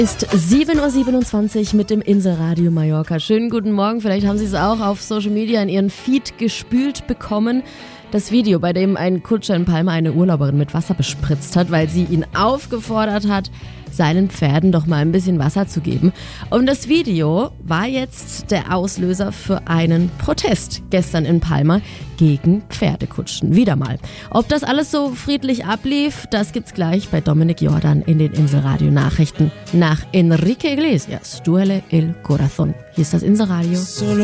Ist 7.27 Uhr mit dem Inselradio Mallorca. Schönen guten Morgen, vielleicht haben Sie es auch auf Social Media in Ihren Feed gespült bekommen. Das Video, bei dem ein Kutscher in Palma eine Urlauberin mit Wasser bespritzt hat, weil sie ihn aufgefordert hat, seinen Pferden doch mal ein bisschen Wasser zu geben. Und das Video war jetzt der Auslöser für einen Protest gestern in Palma gegen Pferdekutschen. Wieder mal. Ob das alles so friedlich ablief, das gibt's gleich bei Dominik Jordan in den Inselradio-Nachrichten. Nach Enrique Iglesias, Duele el Corazón. Hier ist das Inselradio.